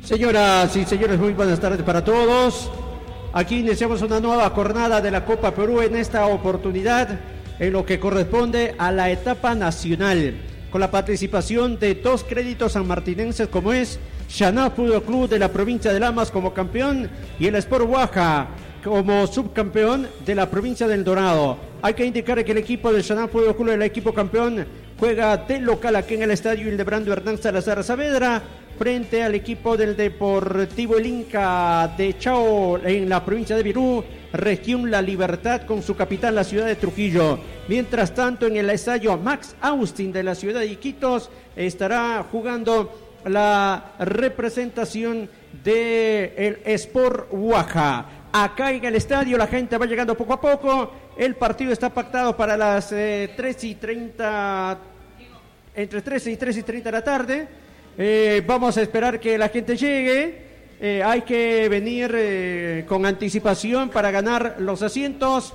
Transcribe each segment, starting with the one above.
Señoras y señores, muy buenas tardes para todos. Aquí iniciamos una nueva jornada de la Copa Perú en esta oportunidad en lo que corresponde a la etapa nacional, con la participación de dos créditos sanmartinenses como es Xaná Fútbol Club de la provincia de Lamas como campeón y el Sport Huaja como subcampeón de la provincia del Dorado. Hay que indicar que el equipo del Xaná Fútbol Club, el equipo campeón, juega de local aquí en el estadio Hildebrando Hernán Salazar Saavedra frente al equipo del Deportivo El Inca de Chao en la provincia de Virú, región La Libertad, con su capital la ciudad de Trujillo. Mientras tanto, en el estadio Max Austin de la ciudad de Iquitos estará jugando la representación del Sport Huaja. Acá en el estadio la gente va llegando poco a poco. El partido está pactado para las 3:30, entre 13 y 3:30 de la tarde. Vamos a esperar que la gente llegue. Hay que venir con anticipación para ganar los asientos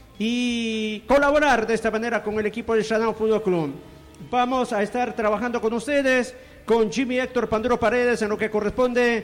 y colaborar de esta manera con el equipo del Xaná Fútbol Club. Vamos a estar trabajando con ustedes, con Jimmy Héctor Panduro Paredes en lo que corresponde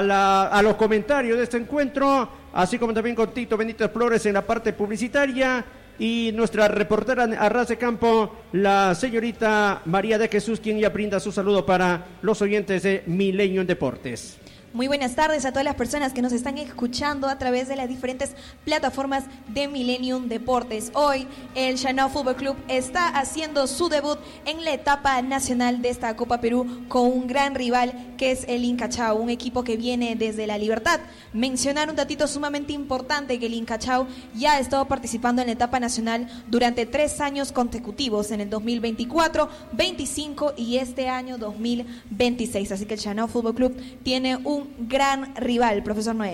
a los comentarios de este encuentro, así como también con Tito Benítez Flores en la parte publicitaria y nuestra reportera a ras de campo, la señorita María de Jesús, quien ya brinda su saludo para los oyentes de Millennium Deportes. Muy buenas tardes a todas las personas que nos están escuchando a través de las diferentes plataformas de Millennium Deportes. Hoy el Xaná Fútbol Club está haciendo su debut en la etapa nacional de esta Copa Perú con un gran rival que es el Inca Chao, un equipo que viene desde La Libertad. Mencionar un datito sumamente importante, que el Inca Chao ya ha estado participando en la etapa nacional durante 3 años consecutivos, en el 2024, 25 y este año 2026. Así que el Xaná Fútbol Club tiene un gran rival, profesor Noé.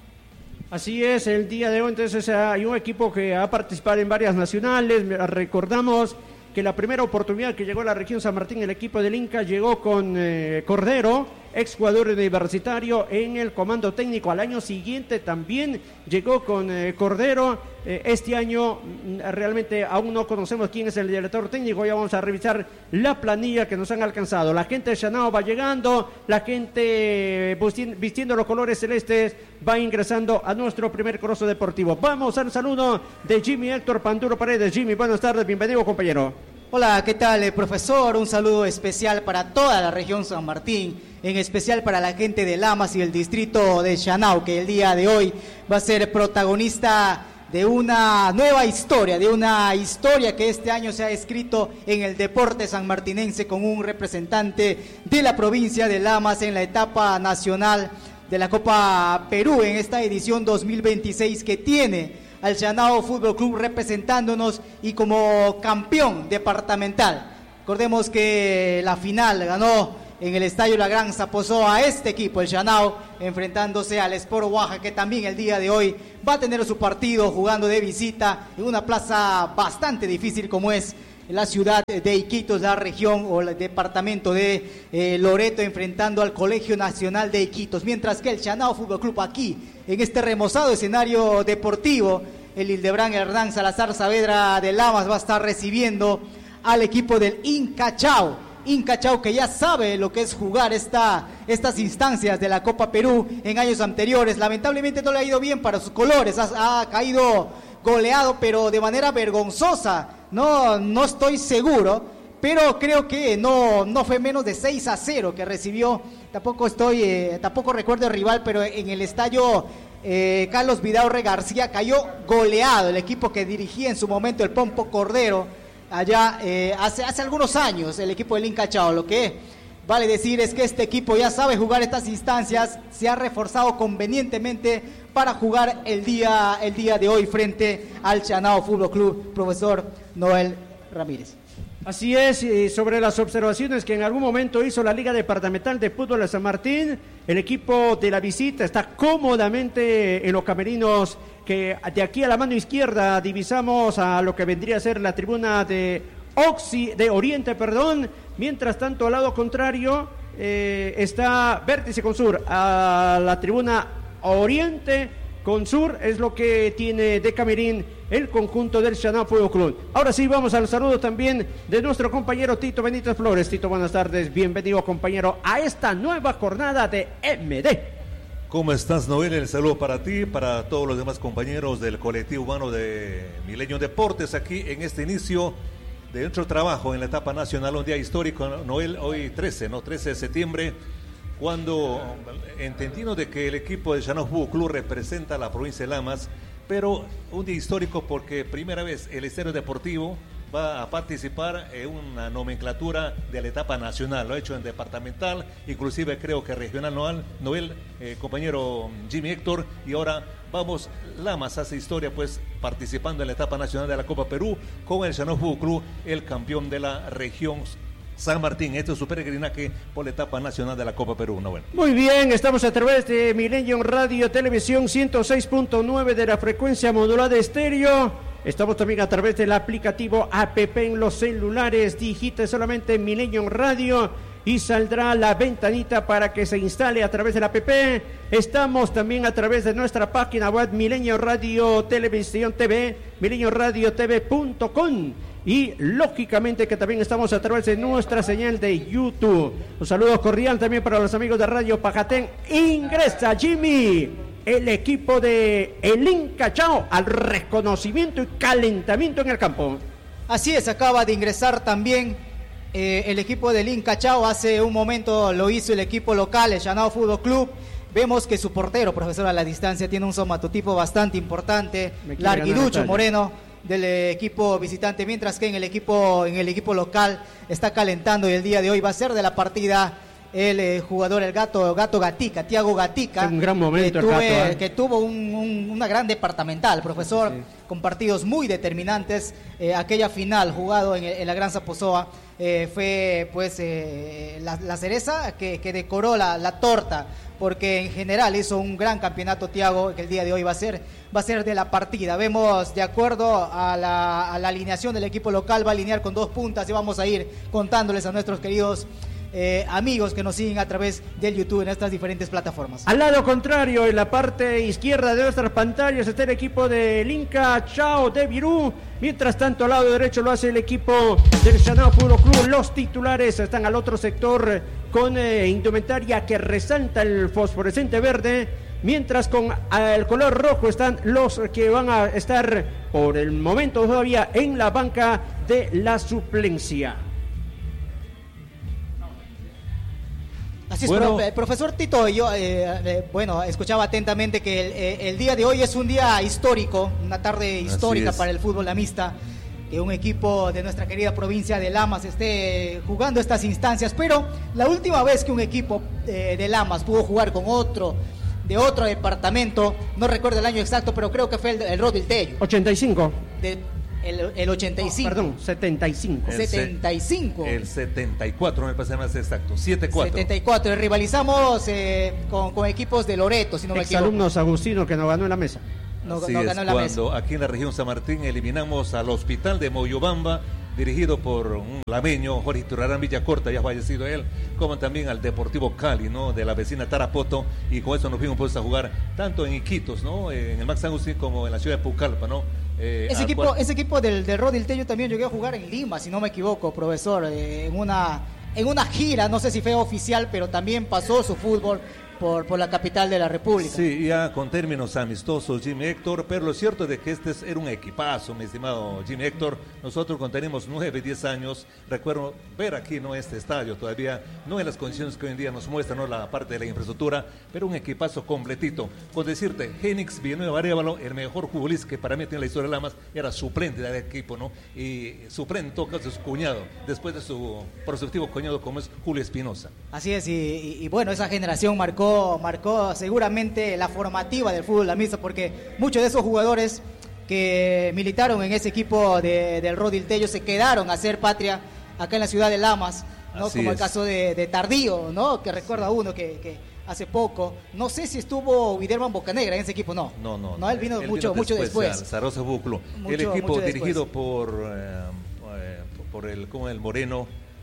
Así es, el día de hoy entonces hay un equipo que ha participado en varias nacionales. Recordamos que la primera oportunidad que llegó a la región San Martín, el equipo del Inca llegó con Cordero, exjugador universitario, en el comando técnico. Al año siguiente también llegó con Cordero. Este año realmente aún no conocemos quién es el director técnico. Ya vamos a revisar la planilla que nos han alcanzado. La gente de Xanao va llegando, la gente vistiendo los colores celestes va ingresando a nuestro primer coloso deportivo. Vamos al saludo de Jimmy Héctor Panduro Paredes. Jimmy, buenas tardes, bienvenido, compañero. Hola, ¿qué tal, profesor? Un saludo especial para toda la región San Martín, en especial para la gente de Lamas y el distrito de Xanao, que el día de hoy va a ser protagonista de una nueva historia, de una historia que este año se ha escrito en el deporte sanmartinense con un representante de la provincia de Lamas en la etapa nacional de la Copa Perú en esta edición 2026, que tiene al Xanao Fútbol Club representándonos y como campeón departamental. Recordemos que la final ganó en el estadio La Gran Saposó a este equipo, el Xanao, enfrentándose al Sport Huaja, que también el día de hoy va a tener su partido jugando de visita en una plaza bastante difícil como es la ciudad de Iquitos, la región o el departamento de Loreto, enfrentando al Colegio Nacional de Iquitos, mientras que el Xanao Fútbol Club aquí, en este remozado escenario deportivo, el Hildebrando Hernán Salazar Saavedra de Lamas, va a estar recibiendo al equipo del Inca Chao. Inca Chao, que ya sabe lo que es jugar estas instancias de la Copa Perú en años anteriores. Lamentablemente no le ha ido bien para sus colores, ha caído goleado, pero de manera vergonzosa. No estoy seguro, pero creo que no fue menos de 6-0 que recibió. Tampoco recuerdo el rival, pero en el estadio Carlos Vidaurre García cayó goleado el equipo que dirigía en su momento el Pompo Cordero allá hace algunos años, el equipo del Inca Chao. Lo que vale decir es que este equipo ya sabe jugar estas instancias, se ha reforzado convenientemente para jugar el día de hoy frente al Xanao Fútbol Club, profesor Noel Ramírez. Así es, y sobre las observaciones que en algún momento hizo la Liga Departamental de Fútbol de San Martín, el equipo de la visita está cómodamente en los camerinos, que de aquí a la mano izquierda divisamos a lo que vendría a ser la tribuna de Oriente, mientras tanto al lado contrario está Vértice con Sur, a la tribuna Oriente con sur es lo que tiene de camerín el conjunto del Chanao Fútbol Club. Ahora sí, vamos al saludo también de nuestro compañero Tito Benítez Flores. Tito, buenas tardes, bienvenido compañero a esta nueva jornada de MD. ¿Cómo estás, Noel? El saludo para ti, para todos los demás compañeros del colectivo humano de Milenio Deportes, aquí en este inicio de nuestro trabajo en la etapa nacional, un día histórico, Noel, hoy 13 de septiembre, cuando entendimos de que el equipo de Chanao Fútbol Club representa a la provincia de Lamas, pero un día histórico porque primera vez el Estadio Deportivo va a participar en una nomenclatura de la etapa nacional, lo ha hecho en departamental, inclusive creo que regional, Noel, compañero Jimmy Héctor, y ahora vamos, Lamas hace historia pues participando en la etapa nacional de la Copa Perú con el Chanao Fútbol Club, el campeón de la región San Martín. Este es su peregrinaje por la etapa nacional de la Copa Perú, Noel. Muy bien, estamos a través de Milenio Radio Televisión 106.9 de la frecuencia modulada estéreo. Estamos también a través del aplicativo APP en los celulares. Digite solamente Milenio Radio y saldrá la ventanita para que se instale a través del APP. Estamos también a través de nuestra página web Milenio Radio Televisión TV, milenioradiotv.com. Y lógicamente que también estamos a través de nuestra señal de YouTube. Un saludo cordial también para los amigos de Radio Pajatén. Ingresa Jimmy, el equipo de el Inca Chao al reconocimiento y calentamiento en el campo. Así es, acaba de ingresar también el equipo del Inca Chao. Hace un momento lo hizo el equipo local, el Chanao Fútbol Club. Vemos que su portero, profesor, a la distancia tiene un somatotipo bastante importante, larguirucho Moreno, del equipo visitante, mientras que en el equipo local está calentando, y el día de hoy va a ser de la partida el jugador, el Gato Gatica, Tiago Gatica, un gran momento que tuvo una gran departamental, profesor, sí, con partidos muy determinantes. Aquella final jugado en la Gran Zaposoa fue pues la cereza que decoró la torta, porque en general hizo un gran campeonato Tiago, que el día de hoy va a ser de la partida. Vemos, de acuerdo a la alineación del equipo local, va a alinear con 2 puntas, y vamos a ir contándoles a nuestros queridos amigos que nos siguen a través del YouTube en estas diferentes plataformas. Al lado contrario, en la parte izquierda de nuestras pantallas, está el equipo del Inca Chao de Virú. Mientras tanto, al lado derecho lo hace el equipo del Chanao Fútbol Club. Los titulares están al otro sector con indumentaria que resalta el fosforescente verde, mientras con el color rojo están los que van a estar por el momento todavía en la banca de la suplencia. Así es, bueno, profesor Tito, yo escuchaba atentamente que el día de hoy es un día histórico, una tarde histórica para el fútbol lamista, que un equipo de nuestra querida provincia de Lamas esté jugando estas instancias, pero la última vez que un equipo de Lamas pudo jugar con otro departamento, no recuerdo el año exacto, pero creo que fue el Rodil Tello. 85. El 85. Perdón, 75. 75. El 74, me parece más exacto. 74. 74. Rivalizamos con equipos de Loreto, si no me equivoco. Exalumnos Agustino, que nos ganó en la mesa. Así es, cuando aquí en la región San Martín eliminamos al Hospital de Moyobamba, dirigido por un lameño, Jorge Turarán Villacorta, ya fallecido él, como también al Deportivo Cali, ¿no?, de la vecina Tarapoto, y con eso nos fuimos pues a jugar tanto en Iquitos, ¿no?, en el Max Agustín, como en la ciudad de Pucallpa, ¿no? Ese equipo del Rodil Tello también llegué a jugar en Lima, si no me equivoco, profesor, en una gira, no sé si fue oficial, pero también pasó su fútbol por la capital de la República. Sí, ya con términos amistosos, Jimmy Héctor, pero lo cierto es de que era un equipazo, mi estimado Jimmy Héctor. Nosotros cuando teníamos 9, 10 años, recuerdo ver aquí, ¿no?, este estadio, todavía no en las condiciones que hoy en día nos muestran, ¿no?, la parte de la infraestructura, pero un equipazo completito. Con decirte, Génix Villanueva Arévalo, el mejor futbolista que para mí tiene la historia de Lamas, era suplente del equipo, ¿no? Y suplente en todo caso de su cuñado, después de su prosecutivo cuñado como es Julio Espinosa. Así es, y bueno, esa generación marcó seguramente la formativa del fútbol lamista, porque muchos de esos jugadores que militaron en ese equipo del Rodil Tello se quedaron a hacer patria acá en la ciudad de Lamas, ¿no? Como el caso de Tardío, ¿no?, que recuerda uno que hace poco, no sé si estuvo Widerman Bocanegra en ese equipo, no, él vino mucho después. Zarosa Buclo, el equipo dirigido por el Moreno,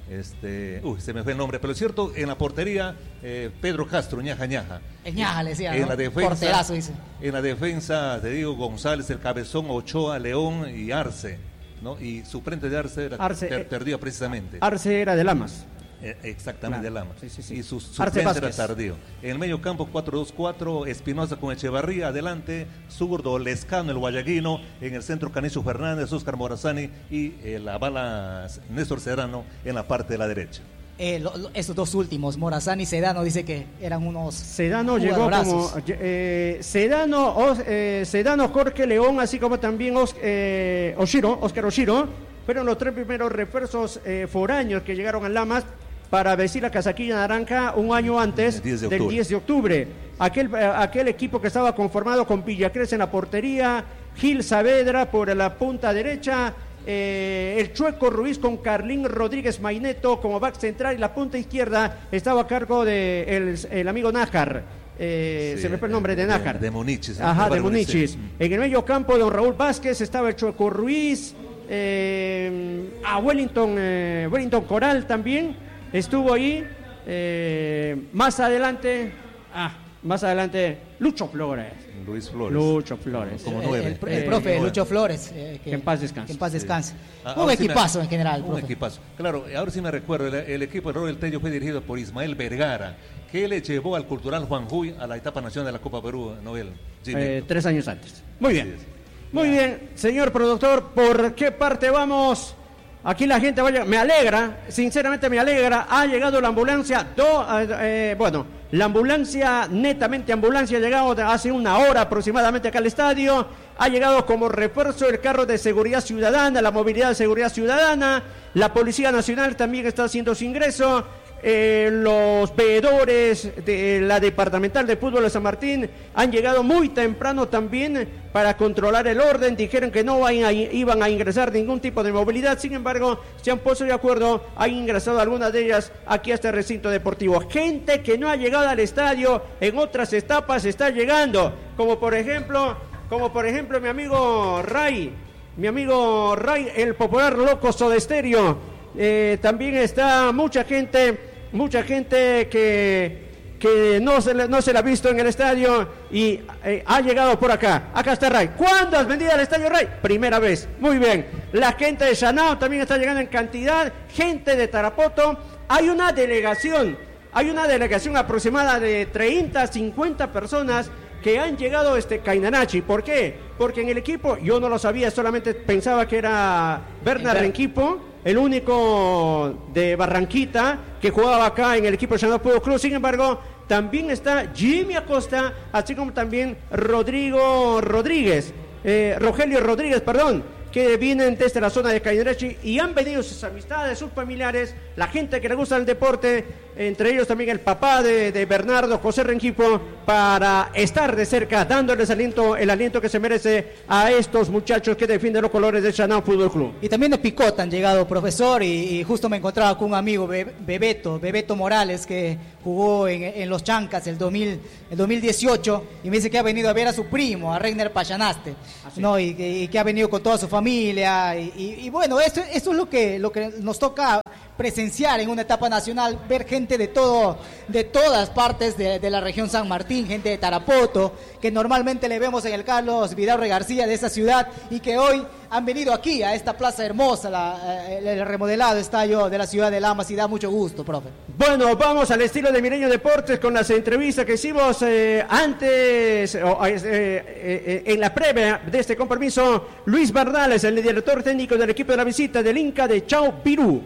se me fue el nombre, pero es cierto, en la portería, Pedro Castro, Ñaja. El Ñaja le decía, en ¿no? la defensa, porterazo, dice. En la defensa, te digo, González, el Cabezón, Ochoa, León y Arce, ¿no? Y suplente de Arce era Tardío precisamente. Arce era de Lamas. Exactamente, claro. Lamas. Sí. Y su suplente era Tardío. En el medio campo 4-2-4, Espinosa con Echevarría, adelante, zurdo, Lescano, el guayaguino, en el centro Canicho Fernández, Oscar Morazani y la bala Néstor Sedano en la parte de la derecha. Esos dos últimos, Morazán y Sedano, dice que eran unos Sedano llegó como Sedano, Jorge León, así como también Oscar Oshiro, fueron los 3 primeros refuerzos foráneos que llegaron a Lamas para vestir la casaquilla naranja un año antes del 10 de octubre. Aquel equipo que estaba conformado con Villacrés en la portería, Gil Saavedra por la punta derecha, el Chueco Ruiz con Carlín Rodríguez Maineto como back central, y la punta izquierda estaba a cargo de el amigo Nájar. Se me fue el nombre de Nájar. De Munichis. De Munichis. En el medio campo, don Raúl Vázquez, estaba el Chueco Ruiz, Wellington Coral también estuvo ahí. Más adelante, Lucho Flores. Como 9. El profe Lucho Flores. Que en paz descanse. Que en paz descanse. Un equipazo en general. Un equipazo. Claro, ahora sí me recuerdo, el equipo de Royal Tello fue dirigido por Ismael Vergara, que le llevó al Cultural Juan Juy a la etapa nacional de la Copa Perú, Noel. 3 años antes. Muy bien. Muy bien, señor productor, ¿por qué parte vamos? Aquí la gente me alegra, sinceramente me alegra. Ha llegado la ambulancia, la ambulancia, netamente ambulancia, ha llegado hace 1 hora aproximadamente acá al estadio. Ha llegado como refuerzo el carro de seguridad ciudadana, la movilidad de seguridad ciudadana. La Policía Nacional también está haciendo su ingreso. Los veedores de la Departamental de Fútbol de San Martín han llegado muy temprano también para controlar el orden. Dijeron que no iban a ingresar ningún tipo de movilidad, sin embargo se han puesto de acuerdo, han ingresado algunas de ellas aquí a este recinto deportivo. Gente que no ha llegado al estadio en otras etapas está llegando, como por ejemplo mi amigo Ray, el popular loco Soda Stereo. También está mucha gente que no se la ha visto en el estadio y ha llegado por acá. Acá está Ray. ¿Cuándo has venido al estadio, Ray? Primera vez. Muy bien. La gente de Chanao también está llegando en cantidad. Gente de Tarapoto. Hay una delegación aproximada de 30, 50 personas que han llegado Cainanachi. ¿Por qué? Porque en el equipo, yo no lo sabía, solamente pensaba que era Bernard Renquipo, el único de Barranquita que jugaba acá en el equipo de Chanao Fútbol Club. Sin embargo, también está Jimmy Acosta, así como también Rogelio Rodríguez, que vienen desde la zona de Cainanachi y han venido sus amistades, sus familiares, la gente que le gusta el deporte, entre ellos también el papá de Bernardo, José Renquipo, para estar de cerca, dándoles el aliento que se merece a estos muchachos que defienden los colores de Chanao Fútbol Club. Y también de Picota han llegado, profesor, y justo me encontraba con un amigo, Bebeto Morales, que jugó en los Chancas el 2018, y me dice que ha venido a ver a su primo, a Reiner Pachanaste, ¿no? Y que ha venido con toda su familia, y bueno, esto es lo que nos toca presenciar en una etapa nacional, ver gente de todas partes de la región San Martín, gente de Tarapoto, que normalmente le vemos en el Carlos Vidaurre García de esa ciudad, y que hoy han venido aquí a esta plaza hermosa, el remodelado estadio de la ciudad de Lamas, y da mucho gusto, profe. Bueno, vamos al estilo de Milenio Deportes con las entrevistas que hicimos antes, en la previa de este compromiso. Luis Bardales, el director técnico del equipo de la visita del Inca de Chao Pirú.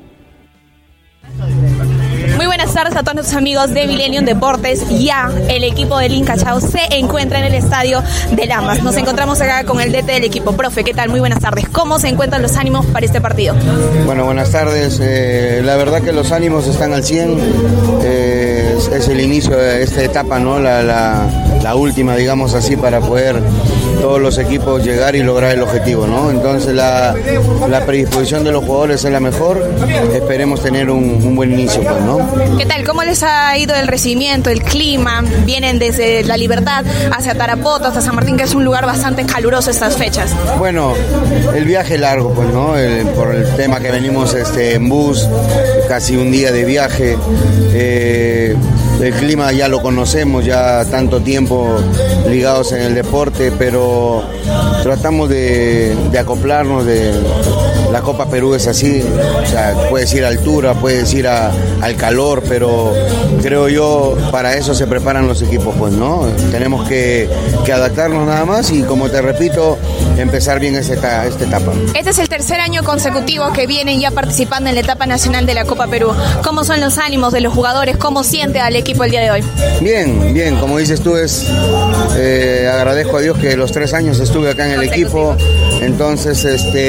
Muy buenas tardes a todos nuestros amigos de Millennium Deportes. Ya el equipo del Inca Chao se encuentra en el estadio de Lamas. Nos encontramos acá con el DT del equipo. Profe, ¿qué tal? Muy buenas tardes. ¿Cómo se encuentran los ánimos para este partido? Bueno, buenas tardes. La verdad que los ánimos están al 100. Es el inicio de esta etapa, ¿no? La última, digamos así, para poder todos los equipos llegar y lograr el objetivo, ¿no? Entonces la predisposición de los jugadores es la mejor, esperemos tener un buen inicio, pues, ¿no? ¿Qué tal? ¿Cómo les ha ido el recibimiento, el clima? Vienen desde La Libertad hacia Tarapoto, hasta San Martín, que es un lugar bastante caluroso estas fechas. Bueno, el viaje largo, pues, ¿no? Por el tema que venimos en bus, casi un día de viaje. El clima ya lo conocemos, ya tanto tiempo ligados en el deporte, pero tratamos de acoplarnos. La Copa Perú es así, o sea, puedes ir a altura, puedes ir al calor, pero creo yo para eso se preparan los equipos, pues, ¿no? Tenemos que adaptarnos nada más y, como te repito, empezar bien esta etapa. Este es el tercer año consecutivo que vienen ya participando en la etapa nacional de la Copa Perú. ¿Cómo son los ánimos de los jugadores? ¿Cómo siente al equipo el día de hoy? Bien, como dices tú, agradezco a Dios que los 3 años estuve acá en el equipo, entonces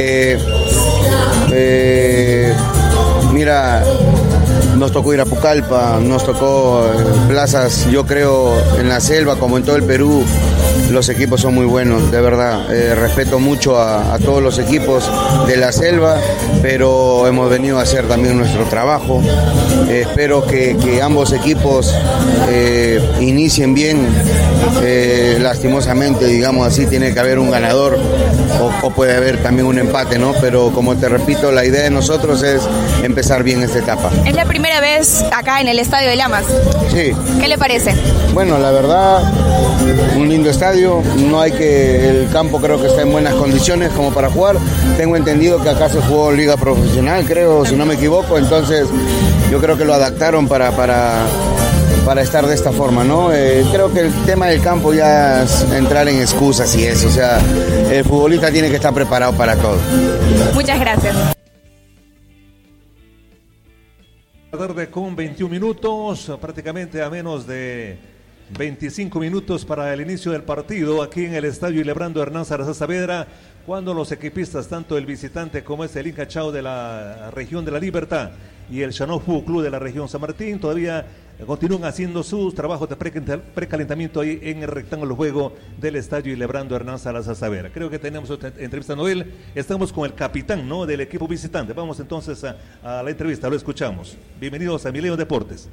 mira, nos tocó ir a Pucallpa, nos tocó plazas, yo creo, en la selva como en todo el Perú. Los equipos son muy buenos, de verdad. Respeto mucho a todos los equipos de la selva, pero hemos venido a hacer también nuestro trabajo. Espero que ambos equipos inicien bien. Lastimosamente, digamos así, tiene que haber un ganador o puede haber también un empate, ¿no? Pero, como te repito, la idea de nosotros es empezar bien esta etapa. Es la primera vez acá en el Estadio de Lamas. Sí. ¿Qué le parece? Bueno, la verdad, un lindo estadio. El campo creo que está en buenas condiciones como para jugar. Tengo entendido que acá se jugó liga profesional, creo, si no me equivoco. Entonces, yo creo que lo adaptaron para estar de esta forma, ¿no? Creo que el tema del campo ya es entrar en excusas y eso. O sea, el futbolista tiene que estar preparado para todo. Muchas gracias. La tarde con 21 minutos, prácticamente a menos de 25 minutos para el inicio del partido aquí en el estadio Ilebrando Hernán Salazar Saavedra, cuando los equipistas, tanto el visitante como el Inca Chao de la región de La Libertad y el Chanó Fútbol Club de la región San Martín, todavía continúan haciendo sus trabajos de precalentamiento ahí en el rectángulo juego del estadio Ilebrando Hernán Salazar Saavedra. Creo que tenemos otra entrevista, Noel. Estamos con el capitán, ¿no?, del equipo visitante. Vamos entonces a la entrevista, lo escuchamos. Bienvenidos a Milenio Deportes.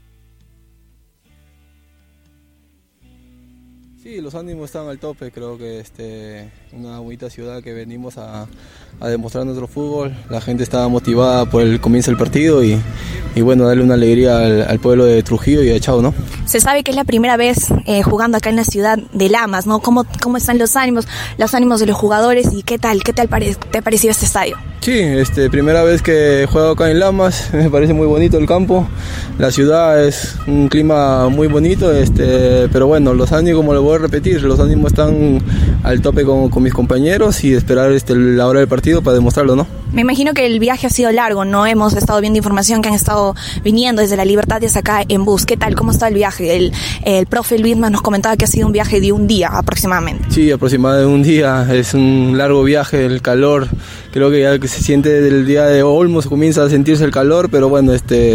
Sí, los ánimos están al tope, creo que una bonita ciudad que venimos a demostrar nuestro fútbol, la gente está motivada por el comienzo del partido y bueno, darle una alegría al pueblo de Trujillo y de Chao, ¿no? Se sabe que es la primera vez jugando acá en la ciudad de Lamas, ¿no? ¿Cómo están los ánimos de los jugadores y qué tal te pareció este estadio? Sí, primera vez que juego acá en Lamas, me parece muy bonito el campo, la ciudad es un clima muy bonito, pero bueno, los ánimos, como lo voy a repetir, los ánimos están al tope con mis compañeros y esperar la hora del partido para demostrarlo, ¿no? Me imagino que el viaje ha sido largo, ¿no? Hemos estado viendo información que han estado viniendo desde La Libertad hasta acá en bus. ¿Qué tal? ¿Cómo está el viaje? El profe Luisma nos comentaba que ha sido un viaje de un día aproximadamente. Sí, aproximadamente un día, es un largo viaje, el calor, creo que ya que se siente del día de Olmos comienza a sentirse el calor, pero bueno,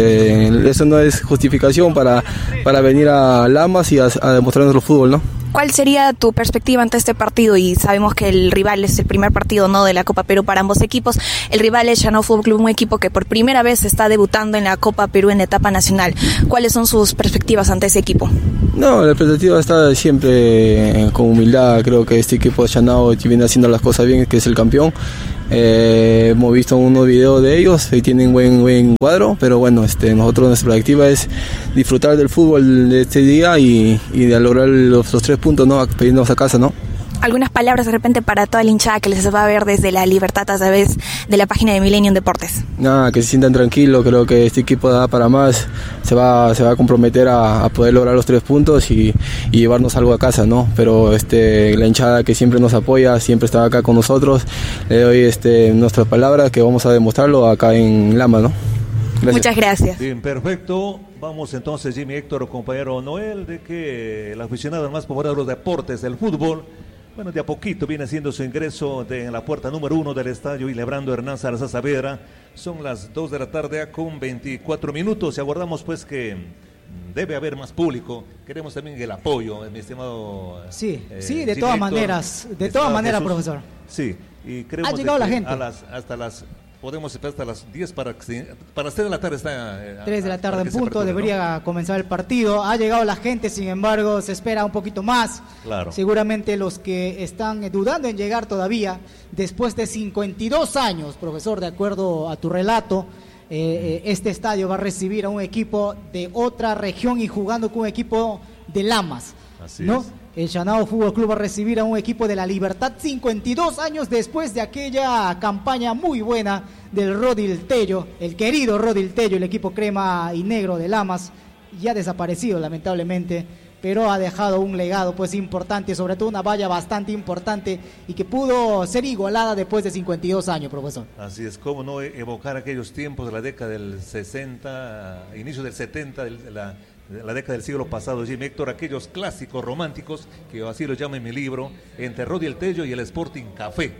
eso no es justificación para venir a Lamas y a demostrar nuestro fútbol, ¿no? ¿Cuál sería tu perspectiva ante este partido? Y sabemos que el rival es el primer partido, ¿no?, de la Copa Perú para ambos equipos. El rival es Chanó Fútbol Club, un equipo que por primera vez está debutando en la Copa Perú en la etapa nacional. ¿Cuáles son sus perspectivas ante ese equipo? No, la perspectiva está siempre con humildad. Creo que este equipo de Chanó viene haciendo las cosas bien, que es el campeón. Hemos visto unos videos de ellos y tienen buen cuadro, pero bueno, nosotros nuestra perspectiva es disfrutar del fútbol de este día y de lograr los 3 puntos, ¿no?, pedirnos a casa, ¿no? Algunas palabras de repente para toda la hinchada que les va a ver desde La Libertad a través de la página de Millennium Deportes. Que se sientan tranquilos, creo que este equipo da para más, se va a comprometer a poder lograr los 3 puntos y llevarnos algo a casa, ¿no? Pero la hinchada que siempre nos apoya, siempre está acá con nosotros, le doy nuestras palabras que vamos a demostrarlo acá en Lama, ¿no? Gracias. Muchas gracias. Bien, perfecto. Vamos entonces, Jimmy, Héctor, compañero Noel, de que el aficionado más popular de los deportes del fútbol, bueno, de a poquito viene haciendo su ingreso en la puerta número 1 del estadio Ilebrando Hernán Salazar Saavedra. Son las 2 de la tarde con 24 minutos y aguardamos pues que debe haber más público. Queremos también el apoyo, mi estimado. Sí, de todas maneras, Jesús. Profesor. Sí, y creemos ha llegado la gente. Podemos esperar hasta las 10 para las 3 de la tarde está. 3 de la tarde en punto, debería comenzar el partido. Ha llegado la gente, sin embargo, se espera un poquito más. Claro. Seguramente los que están dudando en llegar todavía, después de 52 años, profesor, de acuerdo a tu relato, este estadio va a recibir a un equipo de otra región y jugando con un equipo de Lamas. Así ¿no? es. El Shanao Fútbol Club va a recibir a un equipo de La Libertad 52 años después de aquella campaña muy buena del Rodil Tello, el querido Rodil Tello, el equipo crema y negro de Lamas, ya desaparecido lamentablemente, pero ha dejado un legado pues importante, sobre todo una valla bastante importante y que pudo ser igualada después de 52 años, profesor. Así es, cómo no evocar aquellos tiempos de la década del 60, inicio del 70, de la década del siglo pasado, Jimmy Héctor, aquellos clásicos románticos, que así lo llamo en mi libro, entre Rodil Tello y el Sporting Café,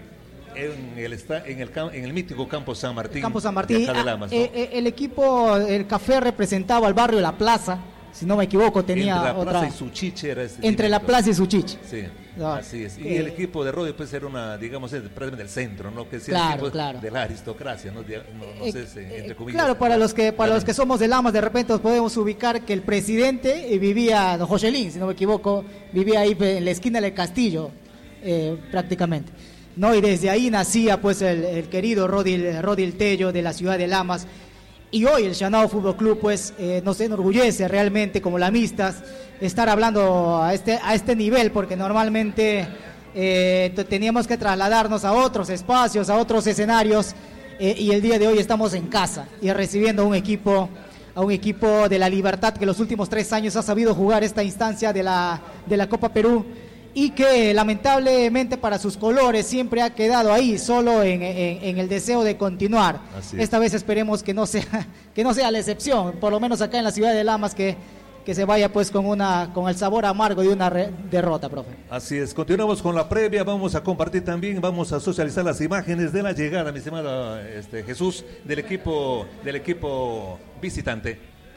en el mítico Campo San Martín. Campo San Martín, de Lamas, ¿no? El equipo, el Café representaba al barrio La Plaza, si no me equivoco, tenía entre la otra... Plaza y Suchiche era este. Entre La Plaza y Suchiche. Sí, No, así es. Y el equipo de Rodil pues era prácticamente del centro, ¿no? Que es el claro, equipo claro. de la aristocracia, ¿no? No sé, entre comillas. Claro, para los que somos de Lamas, de repente nos podemos ubicar que el presidente vivía, don Joselín, si no me equivoco, vivía ahí en la esquina del Castillo, prácticamente. ¿No? Y desde ahí nacía pues el querido Rodil Tello de la ciudad de Lamas. Y hoy el Shanao Fútbol Club pues nos enorgullece realmente como lamistas estar hablando a este nivel, porque normalmente teníamos que trasladarnos a otros espacios, a otros escenarios, y el día de hoy estamos en casa y recibiendo a un equipo de La Libertad que los últimos 3 años ha sabido jugar esta instancia de la Copa Perú, y que lamentablemente para sus colores siempre ha quedado ahí, solo en el deseo de continuar. Esta vez esperemos que no sea la excepción, por lo menos acá en la ciudad de Lamas, que se vaya pues con el sabor amargo de una derrota, profe. Así es, continuamos con la previa, vamos a compartir también, vamos a socializar las imágenes de la llegada, mi estimado Jesús, del equipo visitante.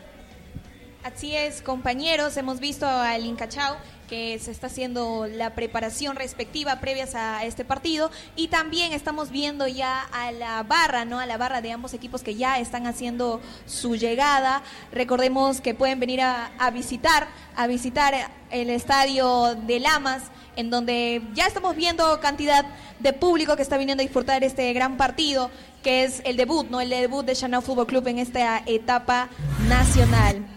Así es, compañeros, hemos visto al Incachao que se está haciendo la preparación respectiva previas a este partido, y también estamos viendo ya a la barra, ¿no? A la barra de ambos equipos que ya están haciendo su llegada. Recordemos que pueden venir a visitar el estadio de Lamas, en donde ya estamos viendo cantidad de público que está viniendo a disfrutar este gran partido, que es el debut, ¿no? El debut de Shanao Fútbol Club en esta etapa nacional.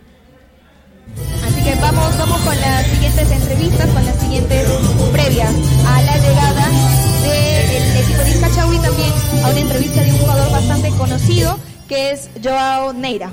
Así que vamos con las siguientes entrevistas, con las siguientes previas a la llegada del equipo de Incachao, y también a una entrevista de un jugador bastante conocido que es Joao Neira.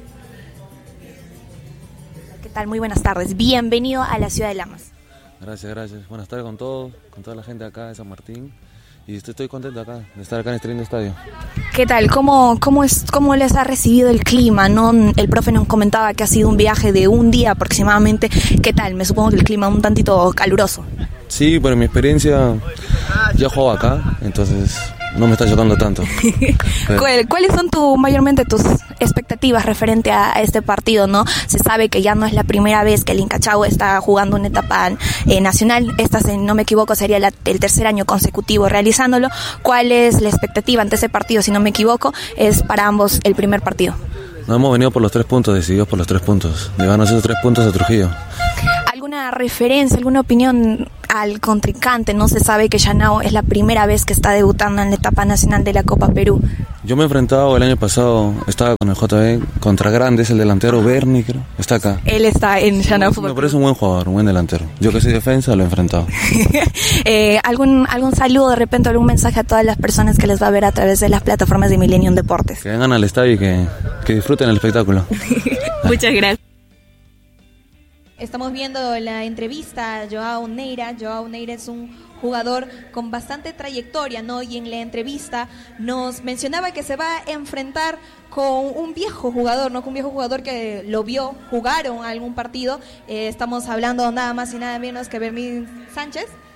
¿Qué tal? Muy buenas tardes. Bienvenido a la ciudad de Lamas. Gracias. Buenas tardes con todos, con toda la gente acá de San Martín. Y estoy contento acá, de estar acá en este lindo estadio. ¿Qué tal? ¿Cómo les ha recibido el clima, no? El profe nos comentaba que ha sido un viaje de un día aproximadamente. ¿Qué tal? Me supongo que el clima un tantito caluroso. Sí, pero en mi experiencia ya juego acá, entonces no me está chocando tanto. ¿Cuáles son mayormente tus expectativas referente a este partido, no? Se sabe que ya no es la primera vez que el Incachao está jugando una etapa nacional. Esta, si no me equivoco, sería el tercer año consecutivo realizándolo. ¿Cuál es la expectativa ante ese partido? Si no me equivoco, es para ambos el primer partido. No, hemos venido por los 3 puntos, decididos por los 3 puntos. Llevarnos esos 3 puntos a Trujillo. ¿Alguna referencia, alguna opinión al contrincante? No se sabe que Shanao es la primera vez que está debutando en la etapa nacional de la Copa Perú. Yo me he enfrentado el año pasado, estaba con el JB, contra Grandes, el delantero Berni, creo. Está acá. Él está en Shanao Fútbol. Me parece un buen jugador, un buen delantero. Yo que soy defensa, lo he enfrentado. ¿Algún saludo, de repente, algún mensaje a todas las personas que les va a ver a través de las plataformas de Millennium Deportes? Que vengan al estadio y que disfruten el espectáculo. Muchas gracias. Estamos viendo la entrevista a Joao Neira. Joao Neira es un jugador con bastante trayectoria, ¿no? Y en la entrevista nos mencionaba que se va a enfrentar con un viejo jugador, ¿no? Con un viejo jugador que lo vio, jugaron algún partido. Estamos hablando nada más y nada menos que Fermín Sánchez.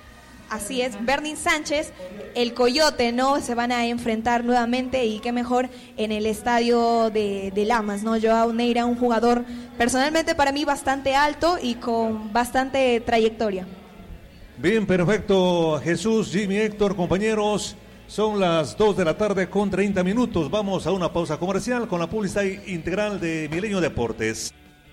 Así es, Bernie Sánchez, el Coyote, ¿no? Se van a enfrentar nuevamente y qué mejor en el estadio de Lamas, ¿no? Joao Neira, un jugador personalmente para mí bastante alto y con bastante trayectoria. Bien, perfecto, Jesús, Jimmy, Héctor, compañeros. Son las 2 de la tarde con 30 minutos. Vamos a una pausa comercial con la publicidad integral de Milenio Deportes.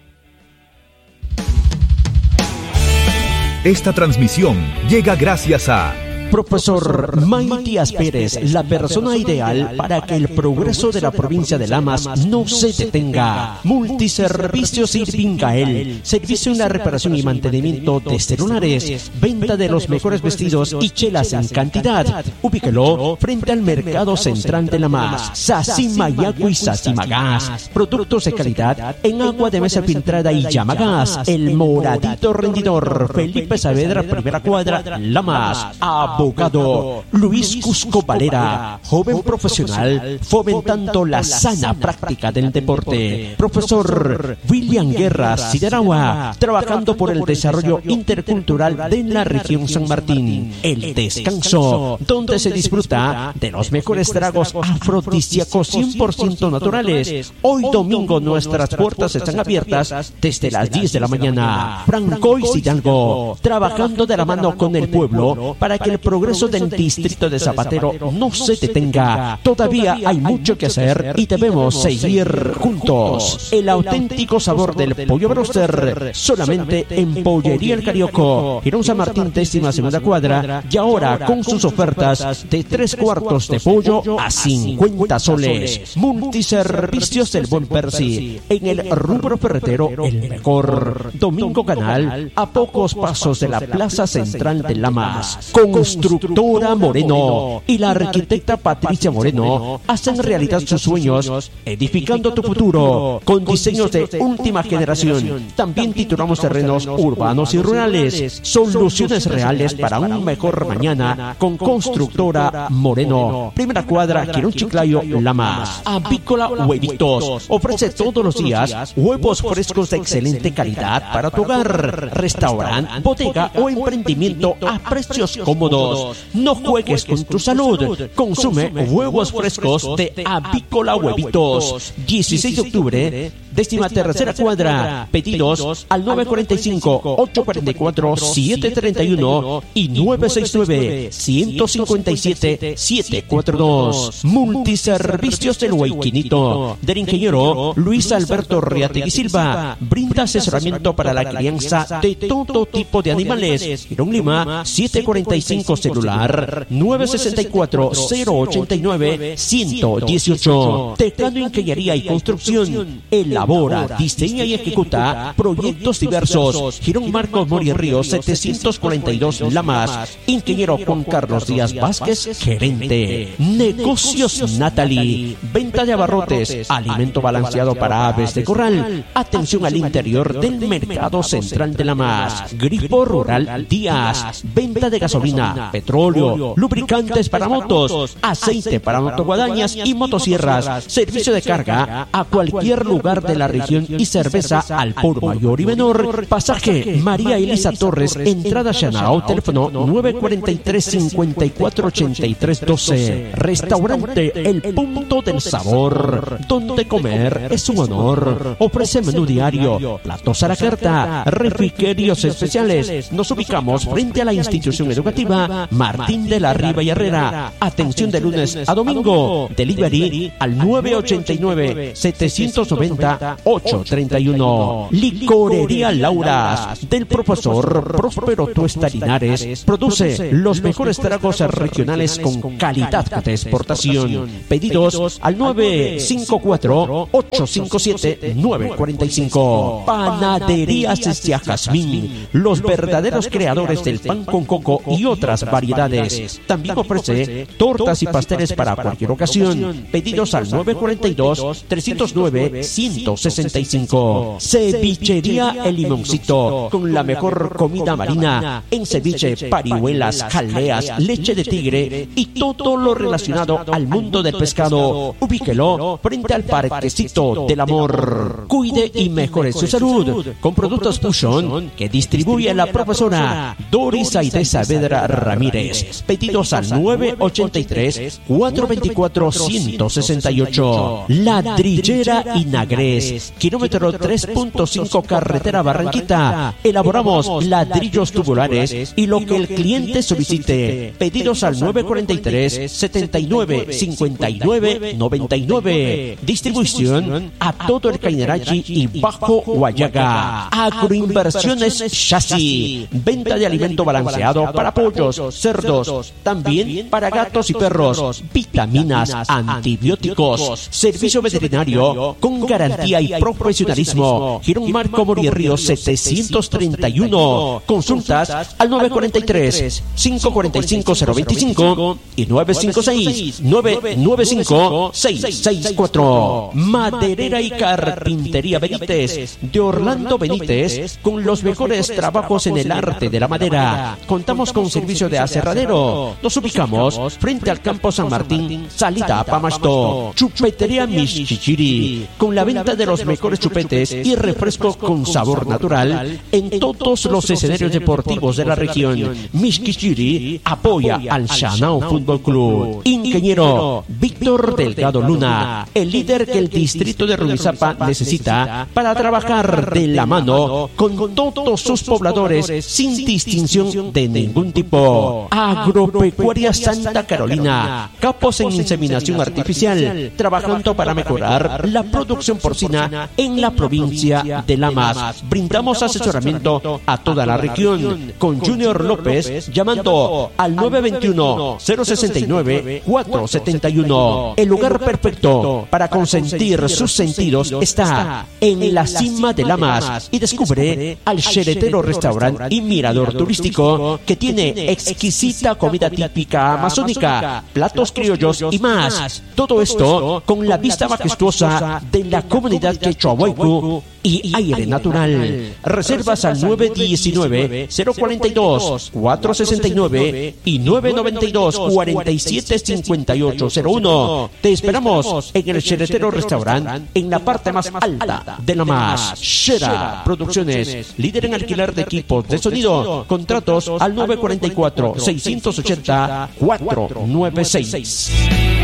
Esta transmisión llega gracias a Profesor Matías Pérez, la persona ideal para que el progreso de la provincia de Lamas no se detenga. Multiservicios Irvingael, servicio en la reparación y mantenimiento de celulares, venta de los mejores vestidos y chelas en cantidad. Ubíquelo frente al Mercado Central de Lamas. Sacimayacu y Sacimagas, productos de calidad en agua de mesa filtrada y llamagas. El Moradito Rendidor, Felipe Saavedra, primera cuadra, Lamas. Abogado Luis Cusco Valera, joven profesional, fomentando la sana práctica del deporte. Profesor William Guerra Sideragua, trabajando por el desarrollo intercultural de la región San Martín. El Descanso, donde se disfruta de los mejores tragos afrodisíacos 100% naturales. Hoy domingo nuestras puertas están abiertas desde las 10 de la mañana. Franco y Hidalgo, trabajando de la mano con el pueblo para que el progreso del distrito de Zapatero no se detenga. Todavía hay mucho que hacer y debemos seguir juntos. El auténtico sabor del pollo broster solamente en Pollería El Carioco, Girón San Martín, 12ª cuadra, y ahora con sus ofertas de 3 cuartos de pollo a 50 soles. Multiservicios del Buen Percy, en el rubro ferretero el mejor. Domingo Canal, a pocos pasos de la Plaza Central de Lamas. Constructora Moreno y la arquitecta Patricia Moreno hacen realidad sus sueños, edificando tu futuro con diseños de última generación. También titulamos terrenos urbanos y rurales, soluciones reales para un mejor mañana con Constructora Moreno. Primera cuadra, Quirón Chiclayo, Lamas. Avícola Huevitos ofrece todos los días huevos frescos de excelente calidad para tu hogar, restaurante, bodega o emprendimiento a precios cómodos. No juegues con tu salud. Consume huevos frescos de Avícola Huevitos. 16 de octubre, 13ª cuadra. Pedidos al 945-844-731 y 969-157-742. Multiservicios del Huayquinito, del ingeniero Luis Alberto Riategui Silva. Brinda asesoramiento para la crianza de todo tipo de animales. Girón Lima, 745, celular 964-089-118. Tecano Ingeniería y Construcción. Elabora, diseña y ejecuta proyectos diversos. Girón Marcos Mori Ríos, 742 Lamas. Ingeniero Juan Carlos Díaz Vázquez, gerente. Negocios Natalie, venta de abarrotes, alimento balanceado para aves de corral. Atención al interior del Mercado Central de Lamas. Grifo Rural Díaz, venta de gasolina, petróleo, lubricantes para motos, aceite para motoguadañas y motosierras, servicio de carga a cualquier lugar de la región y cerveza al por mayor y menor. Pasaje María Elisa Torres, entrada Chanao, teléfono 943-548312. Restaurante El Punto del Sabor, donde comer es un honor. Ofrece menú diario, platos a la carta, refrigerios especiales. Nos ubicamos frente a la institución educativa Martín de la Riva y Herrera. Atención de lunes a domingo. Delivery al 989-790-831. Licorería Lauras, del profesor Próspero Tuesta Linares. Produce los mejores tragos regionales con calidad de exportación. Pedidos al 954-857-945. Panadería Cestia Jazmín, los verdaderos creadores del pan con coco y otras variedades. También ofrece tortas y pasteles para cualquier ocasión. Pedidos al 942-309-165. Cevichería El Limoncito, con la mejor comida marina en ceviche, parihuelas, jaleas, leche de tigre y todo lo relacionado al mundo del pescado. Ubíquelo frente al Parquecito del Amor. Cuide y mejore su salud con productos Fusion que distribuye la profesora Doris Aide Saavedra Ramírez. Pedidos al 983-424-168. Ladrillera Inagres, kilómetro 3.5 carretera Barranquita. Elaboramos ladrillos tubulares y lo que el cliente solicite. Pedidos al 943-79-59-99. Distribución a todo el Cainarachi y Bajo Guayaga. Agroinversiones Chasis. Venta de alimento balanceado para pollos, cerdos, también para gatos y perros. Vitaminas, antibióticos. Servicio veterinario con garantía y profesionalismo. Girón Marco Morí Ríos 731. Consultas al 943-545-025 y 956-995-664. Maderera y Carpintería Benítez, de Orlando Benítez, con los mejores trabajos en el arte de la madera. Contamos con servicio de aserradero. Nos ubicamos frente al Campo San Martín, salida a Pamasto. Chupetería Mishkichiri, con la venta de los mejores chupetes y refrescos con sabor natural en todos los escenarios deportivos de la región. Mishkichiri apoya al Shanao Fútbol Club. Ingeniero Víctor Delgado Luna, el líder que el distrito de Rumizápa necesita para trabajar de la mano con todos sus pobladores sin distinción de ningún tipo. Agropecuaria Santa Carolina, capos en inseminación artificial, trabajando para mejorar la producción porcina en la provincia de Lamas. Brindamos asesoramiento a toda la región con Junior López, llamando al 921-069-471. El lugar perfecto para consentir sus sentidos está en la cima de Lamas, y descubre al Xeretero Restaurante y Mirador Turístico, que tiene exquisita comida típica amazónica, platos criollos y más. Todo esto con la vista majestuosa de la comunidad quechua-huaycu y aire natural. Reservas al 919-042-469 y 992-475801. Te esperamos en el Xeretero Restaurant, en la parte más alta de Lamas. Xera Producciones, líder en alquiler de equipos de sonido. Contratos al 944-680-496.